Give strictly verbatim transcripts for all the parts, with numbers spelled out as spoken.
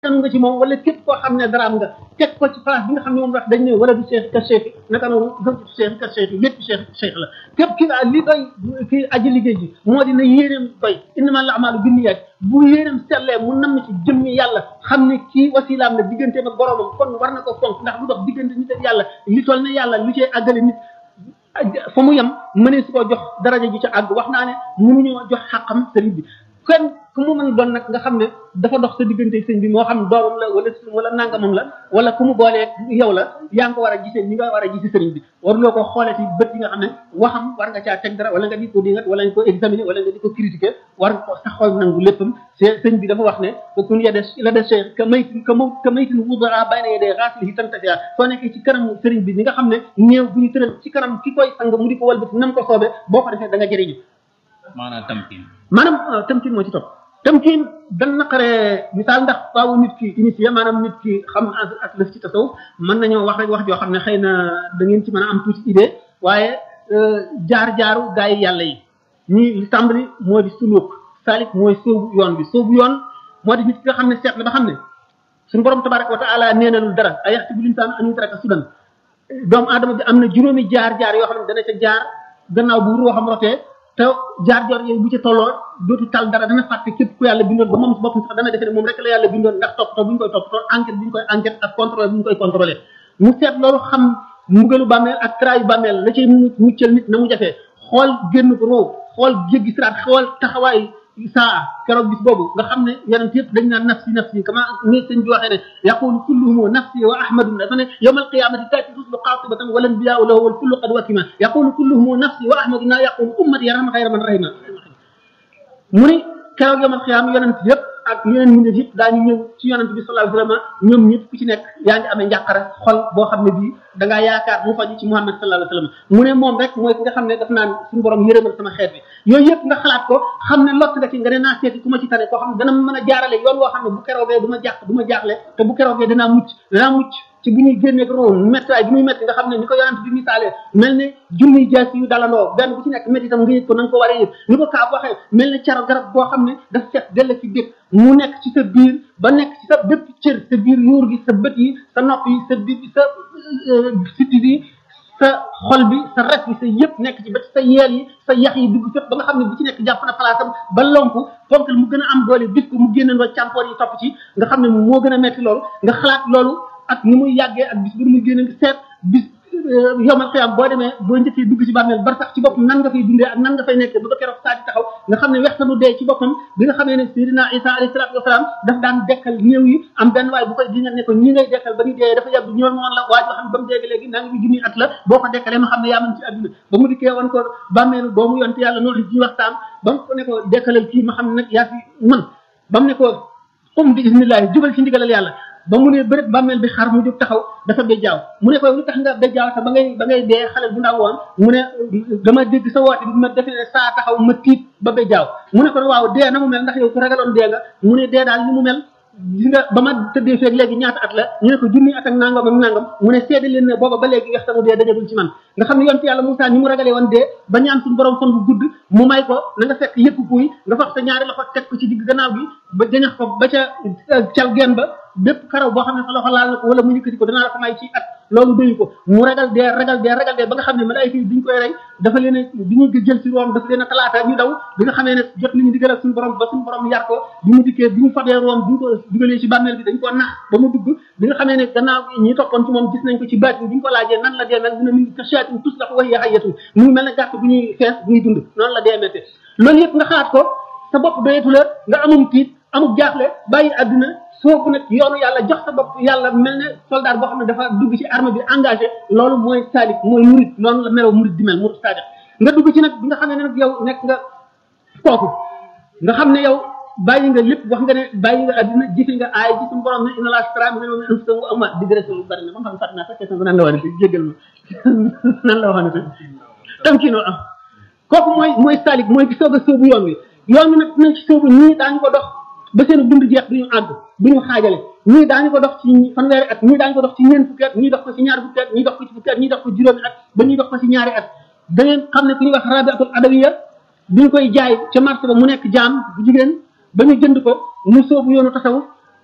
am nga ci moom wala képp koo xam ne daraam nga teg ko ci place bi nga xam ne moom wax dañ ne wala du cheikh ka cheikh naka noonu gëmtu cheikh ka cheikh lépp cheikh cheikh la képp ki nga li doy ki aji liggéey ji moo di na yéeneem doy innamal a'malu binniyat bu yéeneem sellee mu namm ci jëmmi yàlla xam ne kii wasilaam la digganteem ak boromam kon war na ko fonk ndax lu dox diggante nit ak yàlla li toll ne yàlla lu cee àggale nit fa mu yem mënee su ko jox daraja ji ca àgg wax naa ne mënuñoo jox xàqam sëriñ bi kenn ku mu mën doon nag nga xam ne dafa dox sa diggante sëñ bi moo xam doomam la wala wala nangamam la wala ku mu boolee yow la yaa ngi ko war a gisee ni nga war a gisee sëriñ bi waruloo ko xoolee ci bët yi nga xam ne waxam war nga caa teg dara wala nga di ko dingat wala nga ko examiner wala nga di ko critiquer war nga ko sa xol nangu léppam sëñ bi dafa wax ne kun yade la de cheikh ka maytin ka mo ka maytin wudaa bayna yadee raasilihi tantafiya soo nekkee ci kanam sëriñ bi ni nga xam ne néew bu ñu tëral ci kanam ki koy sang mu di ko walbati nam ko soobee boo ko defee da nga jëriñu maanaam tamkin maanaam tamkin moo ci topp tamkin dan naqaree misaal ndax faawu nit ki initié maanaam nit ki xam ak lëf ci tasawuf mën nañoo wax rek wax joo xam ne xëy na da ngeen ci mën a am tuuti idée waaye jaar-jaaru gaa yi yàlla yi ñii li tàmbali moo di suluk salik mooy soobu yoon bi soobu yoon moo di nit ki nga xam ne seet na ba xam ne suñu borom tabaraka wa taala neenalul dara ay yaxti bu linsaan an yutraka sudan doomu aadama bi am na juróomi jaar-jaar yoo xam ne dana ca jaar gannaaw bu ruuxam rotee te jaar jaar yooyu bu ci tolloo dootu tal dara dana fàtte képp ku yàlla bindoon ba moom si boppam sax dana defe ne moom rek la yàlla bindoon ndax toppatoo bu ñu koy toppatoo enquête bu ñu koy enquête ak contrôle bu ñu koy contrôlé mu seet loolu xam mbugalu bàmmeel ak traayu bàmmeel la cay muccal nit na mu jafee xool génn ko roo xool jéggi siraat xool taxawaay saa keroog bis boobu nga xam ne yonent yëpp dañ naan nafsi nafsi kama ni sëñ bi waxee ne yaqulu kulluhum nafsi wa ahmadu dafa ne yawmal qiyamati taati rusulu qatibatan wal anbiya'u lahu wal kullu qad wakima yaqulu kulluhum nafsi wa ahmadu na yaqulu ummati yarham khayra man rahima mu ni keroog yawmal qiyam yonent yëpp ak yeneen mbindeef yëpp daañu ñëw ci yonent bi sallallahu alayhi wasallam ñoom ñëpp ku ci nekk yaa ngi amee njàqare xol boo xam ne bii da ngaa yaakaar mu faju ci Muhammad sallallahu alayhi wasallam mu ne moom rek mooy ki nga xam ne daf naan suñu borom yërëmal sama xeet bi yooyu yëpp nga xalaat ko xam ne lott nga ci nga ne naa seeti ku ma ci tane koo xam ne dana mën a jaarale yoon woo xam ne bu keroogee du ma jàq du ma jaaxle te bu keroogee danaa mucc danaa mucc ci bu ñuy génneeg roo méttaay bi muy métti nga xam ne ni ko yonent bi misaalee mel ne junniy jaas yu dalandoo benn bu ci nekk métti itam nga yëg ko na nga ko war a yëg ni ko kaab waxee mel ne caro garab boo xam ne daf set dell ci dëkk mu nekk ci sa biir ba nekk ci sa bépp cër sa biir yuur gi sa bët yi sa nopp yi sa biir sa siddi bi sa xol bi sa res bi sa yëpp nekk ci ba ci sa yeel yi sa yax yi dugg fépp ba nga xam ne bu ci nekk jàpp na palaasam ba lonku fonkal mu gën a am doole bit ko mu génnandoo càmpoor yi topp ci nga xam ne moo gën a metti loolu nga xalaat loolu ak ni muy yàggee ak bis bu muy génne nga seet bis yomal xiyam boo demee boo njëkkee dugg ci bàmmeel bar sax ci boppam nan nga fay dundee ak nan nga fay nekk ba ba keroog saa di taxaw nga xam ne wextanu dee ci boppam bi nga xamee ne Seydina Isa alayhi salaatu wasalaam daf daan dekkal néew yi am benn waay bu koy di nga ne ko ñi ngay dekkal ba ñu dee dafa yàgg ñoom woon la waa joo xam ne ba mu dégg léegi naa ngi junni at la boo ko dekkalee ma xam ne yaa mën ci àdduna ba mu dikkee woon ko bàmmeelu doomu yonte yàlla noonu ci waxtaan ba mu ko ne ko dekkalal kii ma xam ne nag yaa fi mën ba mu ne ko um bi ismillahi jubal ci ndigalal yàlla ba mu ne bëreet bàmmeel bi xar mu jóg taxaw dafa bejjaaw mu ne ko lu tax nga bejjaaw te ba ngay ba ngay dee xale bu ndaw woon mu ne dama dégg sa woote bi ma defee ne saa taxaw ma tiit ba bejjaaw mu ne ko waaw dee na mu mel ndax yow ku ragaloon dee nga mu ne dee daal ni mu mel gis nga ba ma tëddee feeg léegi ñaata at la ñu ne ko junni at ak nangam ak nangam mu ne seede leen ne booba ba léegi waxtanu dee dajagul ci man nga xam ne yonent yàlla Moussa ni mu ragalee woon dee ba ñaan suñu borom fan bu gudd mu may ko na nga fekk yëpp kuy nga fax sa ñaari loxo teg ko ci digg gannaaw gi ba jañax ko ba ca cal geen ba bépp karaw boo xam ne sa loxo laal na ko wala mu yëkkati ko danaa la ko may ci at loolu doyu ko mu ragal dee ragal dee ragal dee ba nga xam ne malaayika yi biñ koy rey dafa leen a bi ñu jël si room dafa leen a talaata ñu daw bi nga xamee ne jot li ñu digal ak suñu borom ba suñu borom yar ko bi mu dikkee bi ñu fabee room bi ñu ko dugalee ci bàmmeel bi dañ ko nax ba mu dugg bi nga xamee ne gannaaw ñi toppoon ci moom gis nañ ko ci baatin bi ñu ko laajee nan la dee mel dina mi ka shaatin tus la wax yaxayatu mu ngi mel ne gàtt bu ñuy fees bu ñuy dund noonu la dee métte loolu yëpp nga xalaat ko sa bopp doyetu la nga amum tiit amul jaaxle bàyyi àdduna soobu nag yoonu yàlla jox sa bopp yàlla mel ne soldat boo xam ne dafa dugg ci armée bi engagé loolu mooy salik mooy murid loolu la melaw murid di mel murid sadiq nga dugg ci nag bi nga xam ne nag yow nekk nga kooku nga xam ne yow bàyyi nga lépp wax nga ne bàyyi nga àdduna jëfe nga aay ci suñu borom ne inna laa ashtara mina al-mu'minina anfusahum wa amwaalahum diggante lu bari na moom xam fàtt naa sax question bi nan la waxee jéggal ma nan la waxee tamkiinoo am kooku mooy mooy salik mooy ki soog a sóobu yoon wi yoon wi nag dinañ ci sóobu ñii daañu ko dox ba seen dund jeex duñu àgg duñu xaajale ñii daañu ko dox ci fanweeri at ñii daañu ko dox ci ñeent fukki at ñii dox ko ci ñaar fukki at ñii dox ko ci fukki at ñii dox ko juróomi at ba ñuy dox ko ci ñaari at da ngeen xam ne ku ñuy wax rabiatul adawiya bi ñu koy jaay ca marché ba mu nekk jaam bu jigéen ba ñu jënd ko mu sóobu yoonu tasawuf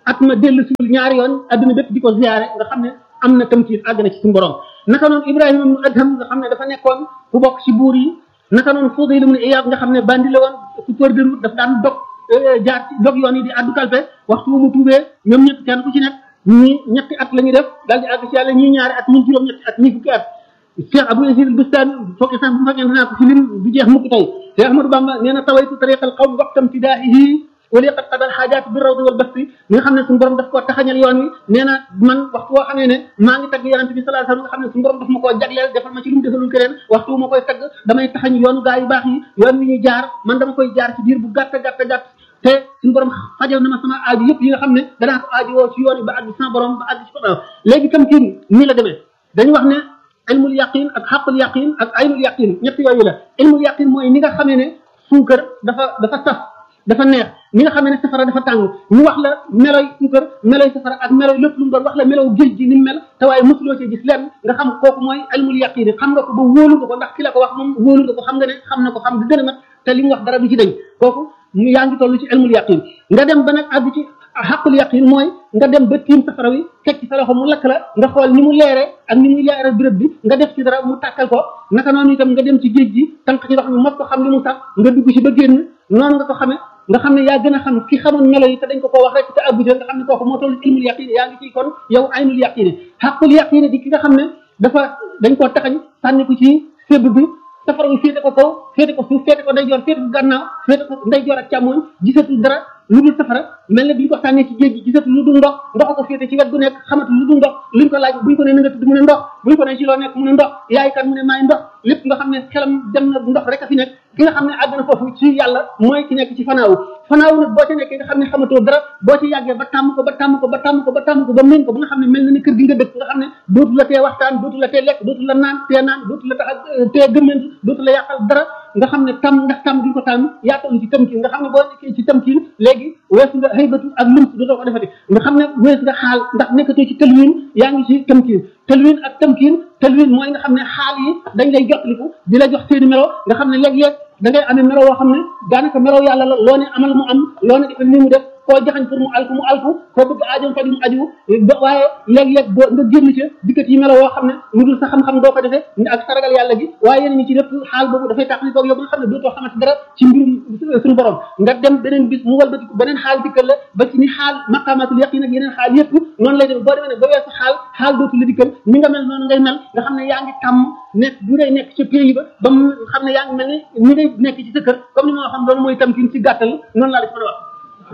at ma dellu sul ñaari yoon adduna bépp di ko ziyaare nga xam ne am na tamkiin àgg na ci suñu borom naka noonu Ibrahima ibnu Adham nga xam ne dafa nekkoon ku bokk ci buur yi naka noonu Fudayl ibnu Iyaad nga xam ne bandi la woon coupeur de route daf daan dog jaar ci dog yoon yi di addu kalpe waxtu mu tuubee ñoom ñëpp kenn ku ci nekk ñii ñetti at la ñuy def daal di àgg ci yàlla ñii ñaari at ñii juróom ñetti at ñii fukki at Cheikh Abou Yazid al-Bustami fokki sax bu fekkee dinaa ko ci lim du jeex mukk tey Cheikh Ahmadou Bamba nee na tawaytu tariqal qawm waqtam tidaahihi wala qad qadal xaajaat bi rawdi wal basti mi nga xam ne suñu borom daf koo taxañal yoon wi nee na man waxtu woo xamee ne maa ngi tagg yonente bi sallallahu alayhi wasallam nga xam ne suñu borom daf ma koo jagleel defal ma ci lu mu defalul keneen waxtu wu ma koy tagg damay taxañ yoonu gaa yu baax yi yoon wi ñuy jaar man dama koy jaar ci biir bu gàtt gàtt gàtt te suñu borom fajal na ma sama aaju yëpp yi nga xam ne danaa ko aaju woo ci yoon yi ba àgg sama borom ba àgg ci ko léegi tam kii nii la demee dañu wax ne ilmul yaqin ak xaqul yaqin ak aynul yaqin ñett yooyu la ilmul yaqin mooy ni nga xamee ne suukar dafa dafa saf dafa neex ni nga xamee ne safara dafa tàng ñu wax la meloy suukar meloy safara ak meloy lépp lu mu doon wax la melow géej gi ni mu mel te waaye mosuloo cee gis lenn nga xam kooku mooy ilmul yaqin xam nga ko ba wóolu nga ko ndax ki la ko wax moom wóolu nga ko xam nga ne xam na ko xam du gën a mat te li mu wax dara du ci dañ kooku yaa ngi toll ci ilmul yaqin nga dem ba nag àgg ci xaqul yaqin mooy nga dem ba tiim safara wi teg ci sa loxo mu lakk la nga xool ni mu leere ak ni muy leere béréb bi nga def ci dara mu tàkkal ko naka noonu itam nga dem ci géej gi tànk ci ndox mi mos ko xam li mu sax nga dugg ci ba génn noonu nga ko xamee nga xam ne yaa gën a xam ki xamoon melo yi te dañ ko ko wax rek te àggu nga xam ne kooku moo toll ci ilmul yaqin yaa ngi ci kon yow aynul yaqin xaqul yaqin di ki nga xam ne dafa dañ koo taxañ sànni ko ci sébb bi safara wi féete ko kaw féete ko suuf féete ko ndeyjoor féete ko gannaaw féete ko ndeyjoor ak càmmoñ gisatul dara lu dul safara mel ne bi ñu ko sànnee ci géej gi gisatul lu dul ndox ndox ko féete ci wet gu nekk xamatul lu dul ndox luñ ko laaj buñ ko ne na nga tudd mu ne ndox buñ ko ne ci loo nekk mu ne ndox yaay kan mu ne maay ndox lépp nga xam ne xelam dem na ndox rek a fi nekk ki nga xam ne àgg na foofu ci yàlla mooy ki nekk ci fanaawu fanaawu nag boo ci nekkee nga xam ne xamatoo dara boo ci yàggee ba tàmm ko ba tàmm ko ba tàmm ko ba tàmm ko ba mën ko ba nga xam ne mel na ni kër gi nga dëkk nga xam ne dootu la tee waxtaan dootu la tee lekk dootu la naan tee naan dootu la tax tee gëmment dootu la yàqal dara nga xam ne tam ndax tam duñ ko tàmm yaa toll ci tamkiin nga xam ne boo nekkee ci tamkiin léegi wees nga xëybatu ak lums dootoo ko defati nga xam ne wees nga xaal ndax nekkatoo ci tëlwin yaa ngi ci tamkiin tëlwin ak tamkiin tëlwin mooy nga xam ne xaal yi dañ lay jottaliku di la jox seeni melo nga xam ne léeg-léeg da ngay amee melo woo xam ne daanaka melo yàlla la loo ne amal mu am loo ne defal ni mu def koo jaxañ pour mu alku mu alku koo bëgg aajoom faju mu aju waaye léeg-léeg boo nga génn ca dikkat yi melo woo xam ne lu dul sa xam-xam doo ko defee ak saragal yàlla gi waaye yeneen ñi ci lépp xaal boobu dafay tax li boog yow ba nga xam ne dootoo xamante dara ci mbirum suñu borom nga dem beneen bis mu walbatiku beneen xaal dikkal la ba ci ni xaal maqamatul yaqin ak yeneen xaal yëpp noonu lay def boo demee ne ba weesu xaal xaal dootu la dikkal ni nga mel noonu ngay mel nga xam ne yaa ngi tàmm nekk bu ngay nekk ca pays ba ba mu xam ne yaa ngi mel ni ni ngay nekk ci sa kër comme ni ma waxoon loolu mooy tamkin ci gàttal noonu laa la ci mën a wax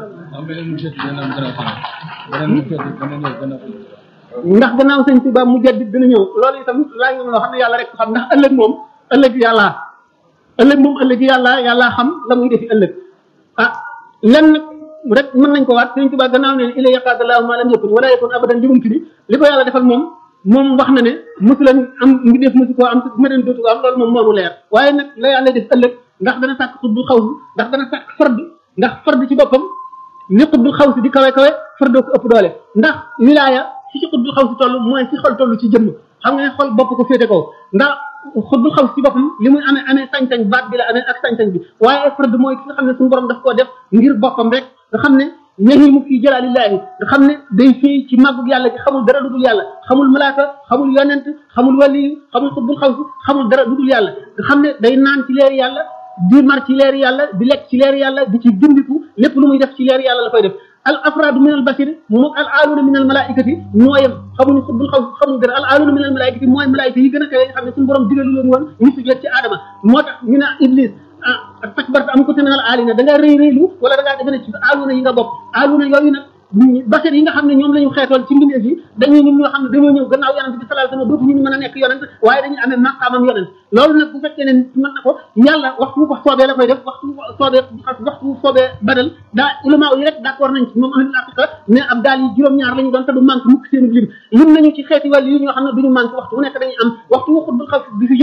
ndax gannaaw sëñ Tuba mu jaddit dina ñëw loolu itam laa ngi loo xam ne yàlla rek xam ndax ëllëg moom ëllëg yàlla ëllëg moom ëllëg yàlla yàlla xam la muy defi ëllëg ah lenn rek mën nañ ko waat sëñ Tuba gannaaw ne ila yaqadallahu ma lam yakun wala yakun abadan li mumkin li ko yàlla defal moom moom wax na ne mosu leen am ngi def mosu koo am te ma den dootu ko am loolu moom moomu leer waaye nag la yàlla def ëllëg ndax dana sàkk xutbul xaw ndax dana sàkk fard ndax fard ci boppam li xutbul xaw si di kawe kawe fardoo ko ëpp doole ndax wilaaya si ci xutbul xaw si toll mooy si xol toll ci jëmm xam nga ne xol bopp ko féete kaw ndax xutbul xaw si boppam li muy amee amee sañ-sañ baat bi la amee ak sañ-sañ bi waaye fard mooy ki nga xam ne suñu borom daf koo def ngir boppam rek nga xam ne ñahi mu fii jalaalillahi nga xam ne day fii ci màggug yàlla gi xamul dara dudul yàlla xamul malaaka xamul yonent xamul waliyu xamul xutbul xaw si xamul dara dudul yàlla nga xam ne day naan ci leer yàlla di mar ci leer yàlla di lekk ci leer yàlla di ci gindiku lépp lu muy def ci leer yàlla la koy def al afraadu min al basir moom al aaluuna min al malaikati ñooyam xamuñu xutbul xaw xamuñu dara al aaluuna min al malaikati mooy malaayika yi gën a kawe nga xam ne suñu borom digalu leen woon ñu sujjóot ci aadama moo tax ñu ne iblis ah takbarta am ko te minal aalina da ngaa rëy rëylu wala da ngaa defe ne ci aaluuna yi nga bokk aaluuna yooyu nag basir yi nga xam ne ñoom la ñu xeetoon ci mbindeef yi dañuy ñun ñoo xam ne dañoo ñëw gannaaw yonent bi sallallahu alayhi wasallam dootu ñu mën a nekk yonent waaye dañuy amee maqaamam yonent loolu nag bu fekkee ne mën na ko yàlla waxtu ko soobee la koy def waxtu soobee waxtu soobee badal daa ulama yi rek d'accord nañ ci moom ahlul haqiqa ne ab daal yi juróom-ñaar la ñu doon te du manque mukk seen lim lim nañu ci xeeti wàll yi ñoo xam ne duñu manque waxtu bu nekk dañuy am waxtu wu xutbul xaw bi fi jógee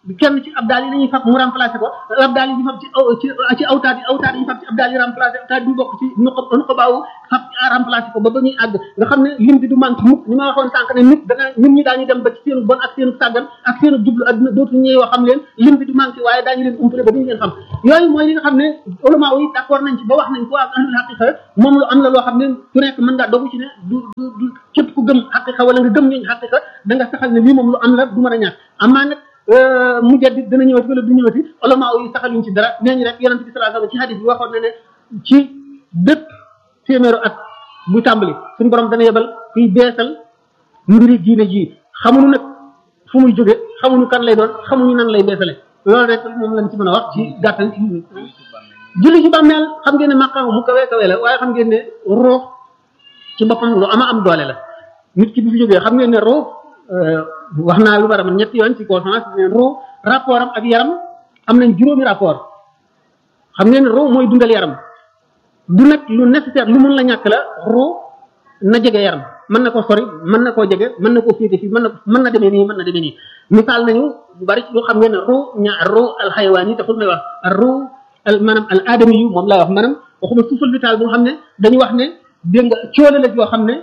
kenn ci abdaal yi la ñuy fab mu remplacé ko abdaal yi ñu fab ci ci ci awtaat yi awtaat yi ñu fab ci abdaal yi remplacé awtaat yi bokk ci nuqa nuqabaawu fab remplacé ko ba ba ñuy àgg nga xam ne lim bi du manque mukk ni ma waxoon sànq ne nit dana nit ñi daañu dem ba ci seenu bon ak seenu sàggan ak seenu jublu adduna dootu ñëwoo xam leen lim bi du manque waaye daañu leen umpale ba duñu leen xam yooyu mooy li nga xam ne ulama yi d'accord nañ ci ba wax nañ ko ak ahlul haqiqa moom lu am la loo xam ne ku nekk mën ngaa dogu ci ne du du du képp ku gëm haqiqa wala nga gëm ñooñu haqiqa da nga saxal ne lii moom lu am la du mën a ñàkk amaa nag mujaddid dana ñëwati wala du ñëwati ulama yi saxaluñ ci dara nee ñu rek yonent bi sallallahu alayhi wasallam ci hadith bi waxoon na ne ci bépp téeméeru at bu tàmbali suñu borom dana yebal kuy beesal mbiri diine ji xamuñu nag fu muy jóge xamuñu kan lay doon xamuñu nan lay beesale loolu rek moom lañ ci mën a wax ci gàttal ci julli ci bàmmeel xam ngeen ne maqaam mu kawee kawee la waaye xam ngeen ne ruux ci boppam lu ama am doole la nit ki bi fi jógee xam ngeen ne ruux wax naa lu bara man ñetti yoon ci conférence ne ruux rapport am ak yaram am nañ juróomi rapport xam ngeen ne ruux mooy dundal yaram du nag lu nécessaire lu mun la ñàkk la ruux na jege yaram mën na ko sori mën na koo jege mën na koo féete fii mën na mën na demee nii mën na demee nii misaal nañu lu bari ci lu xam ngeen ne ruux ñaar ruux alxayawaan yi taxul may wax ruux al maanaam al aadami yu moom laa wax maanaam waxuma suufal vital bu nga xam ne dañu wax ne dégg nga coole la yoo xam ne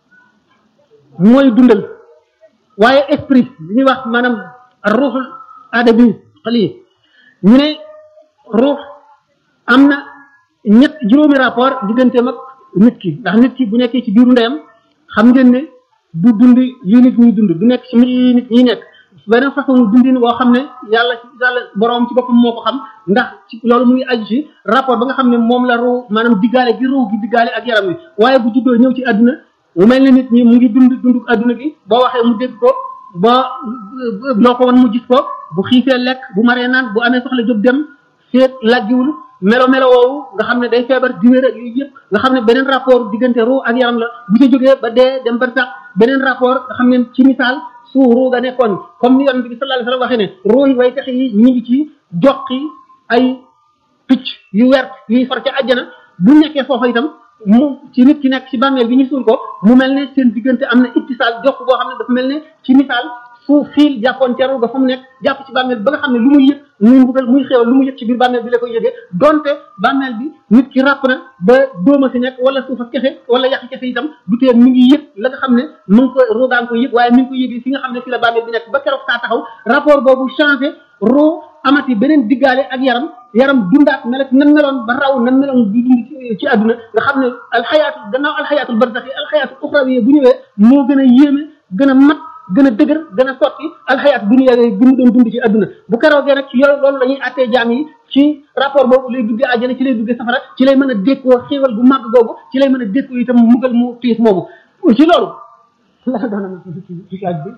mooy dundal waaye esprit li ñuy wax maanaam ruuxul aadami xale yi ñu ne ruux am na ñett juróomi rapport digganteem ak nit ki ndax nit ki bu nekkee ci biiru ndeyam xam ngeen ne du dund yi nit ñuy dund du nekk ci yi nit ñi nekk beneen façon dundin boo xam ne yàlla yàlla borom ci boppam moo ko xam ndax ci loolu mu ngi aju ci rapport ba nga xam ne moom la ruu maanaam diggaale gi ruu gi diggaale ak yaram wi waaye bu juddoo ñëw ci àdduna mu mel ne nit ñi mu ngi dund dund àdduna gi boo waxee mu dégg ko ba loo ko wan mu gis ko bu xiifee lekk bu maree naan bu amee soxla jóg dem seet laggiwul melo melo woowu nga xam ne day feebar di wér ak yooyu yëpp nga xam ne beneen rapport diggante ruu ak yaram la bu ca jógee ba dee dem ba sax beneen rapport nga xam ne ci misaal su ruu ga nekkoon comme ni yonent bi sallallahu alayhi wasallam waxee ne ruu yi way tax yi ñu ngi ci joqi ay picc yu wert yuy far ca àjjana bu nekkee foofa itam mu ci nit ki nekk ci bàmmeel bi ñu suul ko mu mel ne seen diggante am na ittisaal jokk boo xam ne dafa mel ne ci misaal fu fiil jàppoon ca ruu ga fa mu nekk jàpp ci bàmmeel ba nga xam ne lu muy yëg muy mbugal muy xéewal lu mu yëg ci biir bàmmeel bi la koy yëgee donte bàmmeel bi nit ki ràpp na ba dóoma si nekk wala suufa kefe wala yàqi kefe itam du tee mi ngi yëg la nga xam ne mu ngi ko ruugaan ko yëg waaye mi ngi ko yëg fi nga xam ne fi la bàmmeel bi nekk ba keroog saa taxaw rapport boobu changé ruu amati beneen diggaale ak yaram yaram dundaat melek nan meloon ba raw nan meloon di dund ci àdduna nga xam ne alxayaatu gannaaw alxayaatul barzaxi alxayaatul uxrawi bu ñëwee moo gën a yéeme gën a mat gën a dëgër gën a sotti alxayaat dunya gi mu doon dund ci àdduna bu keroogee nag ci yooyu loolu la ñuy attee jaam yi ci rapport boobu lay duggee àjjana ci lay duggee safara ci lay mën a dékkoo xéewal bu màgg googu ci lay mën a dékkoo itam mugal mu tiis moomu ci loolu la doon ci aj bi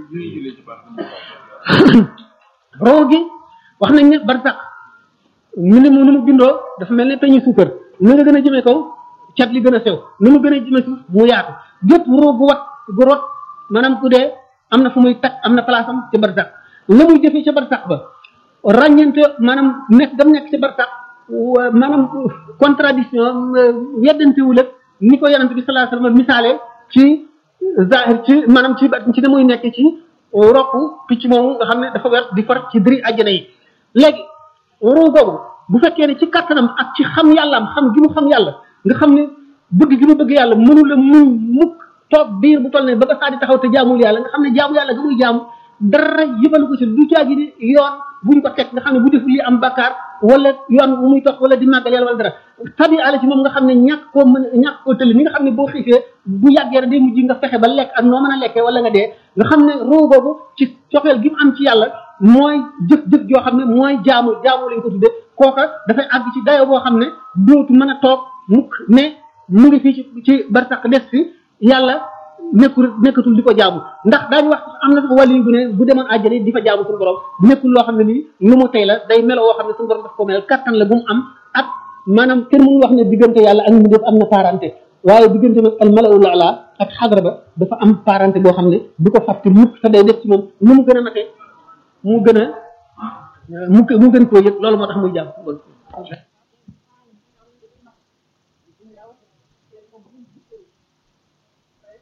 roo gi wax nañ ne barsax ñu ne mu nu mu bindoo dafa mel ne peñu suukar nu nga gën a jëmee kaw cat li gën a sew nu mu gën a jëmee suuf mu yaatu gépp roo gu wat gu rot maanaam ku dee am na fu muy tag am na place am ci barsax la muy jëfee ca barsax ba ràññeente maanaam nekk gam nekk ci barsax maanaam contradiction weddantewul ak ni ko yonent bi sallallahu alayhi wasallam misaale ci zahir ci maanaam ci ci ne muy nekk ci rokku picc moomu nga xam ne dafa wert di far ci diri àjjana yi léegi ruu googu bu fekkee ne ci kattanam ak ci xam yàllaam xam gi mu xam yàlla nga xam ne bëgg gi mu bëgg yàlla mënu la muñ mukk toog biir bu toll ne ba ba saa di taxaw te jaamul yàlla nga xam ne jaamu yàlla ga muy jaamu dara yëbalu ko ci du caagi ni yoon buñ ko teg nga xam ne bu def lii am bakkaar wala yoon bu muy tox wala di màggal yàlla wala dara tabi àlla ci moom nga xam ne ñàkk koo mën ñàkk koo tëli ni nga xam ne boo xiifee bu yàggee rek day mujj nga fexe ba lekk ak noo mën a lekkee wala nga dee nga xam ne ruu boobu ci cofeel gi mu am ci yàlla mooy jëf-jëf joo xam ne mooy jaamu jaamu lañ ko tudde kooka dafay àgg ci dayo boo xam ne dootu mën a toog mukk ne mu ngi fii ci ci barsax des fi yàlla nekkul nekkatul di ko jaamu ndax daañu wax am na sax wàllu bu ne bu demoon àjjana di fa jaamu suñu borom nekkul loo xam ne nii lu mu tey la day melo woo xam ne suñu borom daf ko mel kattan la bu mu am ak maanaam kenn mënu wax ne diggante yàlla ak mu def am na parenté waaye diggante nag al malaul ala ak xadra ba dafa am parenté boo xam ne du ko fàtte mukk te day def ci moom nu mu gën a matee mu gën a mu mu gën koo yëg loolu moo tax muy jàmm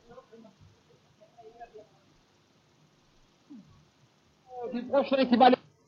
في prochain qui va